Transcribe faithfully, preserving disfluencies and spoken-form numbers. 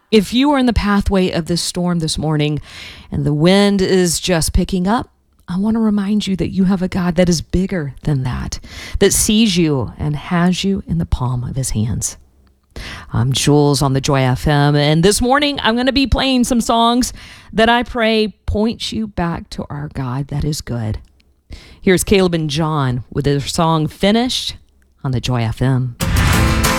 If you are in the pathway of this storm this morning and the wind is just picking up, I want to remind you that you have a God that is bigger than that, that sees you and has you in the palm of his hands. I'm Jules on the Joy F M, and this morning I'm going to be playing some songs that I pray point you back to our God that is good. Here's Caleb and John with their song Finished on the Joy F M.